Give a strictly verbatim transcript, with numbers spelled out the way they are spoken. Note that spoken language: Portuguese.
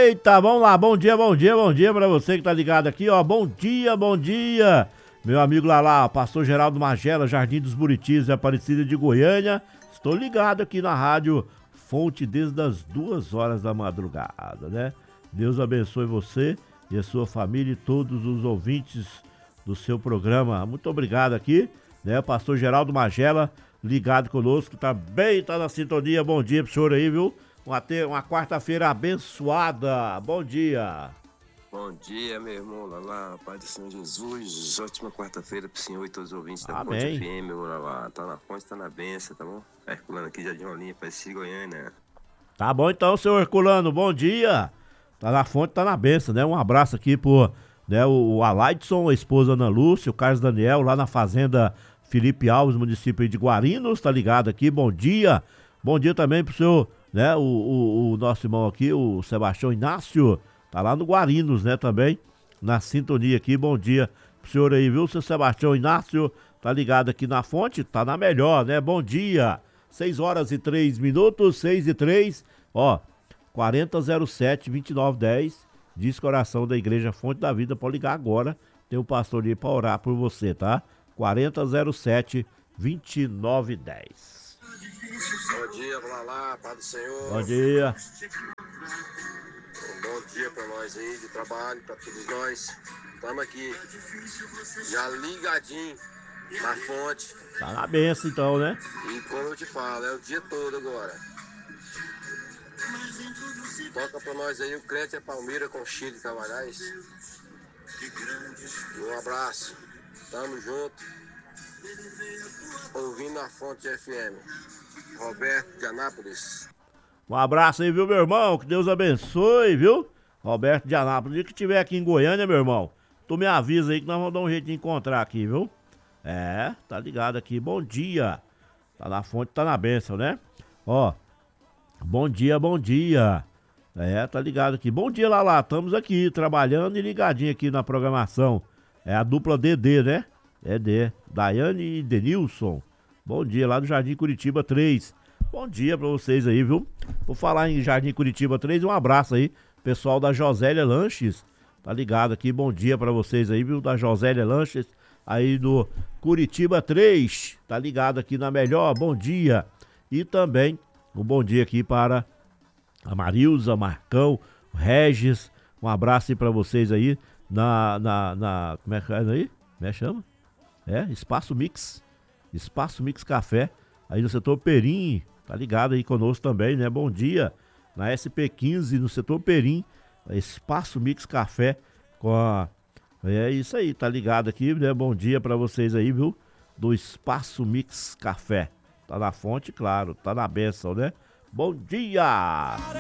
Eita, vamos lá, bom dia, bom dia, bom dia pra você que tá ligado aqui, ó, bom dia, bom dia, meu amigo Lalá, pastor Geraldo Magela, Jardim dos Buritis, Aparecida de Goiânia, estou ligado aqui na rádio Fonte desde as duas horas da madrugada, né? Deus abençoe você e a sua família e todos os ouvintes do seu programa, muito obrigado aqui, né, pastor Geraldo Magela, ligado conosco, tá bem, tá na sintonia, bom dia pro senhor aí, viu? Uma, uma quarta-feira abençoada. Bom dia. Bom dia, meu irmão Lalá. Pai do Senhor Jesus. Ótima quarta-feira pro senhor e todos os ouvintes da Ponte F M, meu Lalá. Tá na fonte, tá na benção, tá bom? Herculano aqui, Jardim Olinha, Aparecida de Goiânia. Tá bom então, senhor Herculano. Bom dia. Tá na fonte, tá na benção, né? Um abraço aqui pro, né, o, o Alaidson, a esposa Ana Lúcia, o Carlos Daniel, lá na fazenda Felipe Alves, município de Guarinos, tá ligado aqui? Bom dia. Bom dia também pro senhor, né, o, o, o nosso irmão aqui, o Sebastião Inácio, tá lá no Guarinos, né, também, na sintonia aqui, bom dia pro senhor aí, viu, seu Sebastião Inácio, tá ligado aqui na fonte, tá na melhor, né, bom dia, seis horas e três minutos, seis e três, ó, quarenta zero sete, vinte e nove dez, diz coração da Igreja Fonte da Vida, pode ligar agora, tem um pastor ali pra orar por você, tá, quarenta zero sete, vinte e nove dez. Bom dia, Lalá, Pai do Senhor. Bom dia. Um bom dia pra nós aí, de trabalho, pra todos nós. Estamos aqui, já ligadinho na fonte. Tá na benção então, né? E como eu te falo, é o dia todo agora. Toca pra nós aí o Crente é Palmeira com Chile Cavalhais. Um abraço, tamo junto. Ouvindo a Fonte F M. Roberto de Anápolis. Um abraço aí, viu, meu irmão? Que Deus abençoe, viu? Roberto de Anápolis. E que tiver aqui em Goiânia, meu irmão, tu me avisa aí que nós vamos dar um jeito de encontrar aqui, viu? É, tá ligado aqui. Bom dia. Tá na fonte, tá na bênção, né? Ó, bom dia, bom dia. É, tá ligado aqui. Bom dia, Lalá. Estamos aqui, trabalhando e ligadinho aqui na programação. É a dupla D D, né? É D. Daiane e Denilson. Bom dia, lá do Jardim Curitiba três. Bom dia pra vocês aí, viu? Vou falar em Jardim Curitiba três, um abraço aí, pessoal da Josélia Lanches, tá ligado aqui, bom dia pra vocês aí, viu? Da Josélia Lanches, aí do Curitiba três, tá ligado aqui na melhor, bom dia. E também um bom dia aqui para a Marilza, Marcão, Regis, um abraço aí pra vocês aí, na, na, na como é que é aí? Como é que chama? É, Espaço Mix. Espaço Mix Café, aí no setor Perim, tá ligado aí conosco também, né? Bom dia, na S P quinze, no setor Perim, Espaço Mix Café, com a... É isso aí, tá ligado aqui, né? Bom dia pra vocês aí, viu? Do Espaço Mix Café, tá na fonte, claro, tá na bênção, né? Bom dia!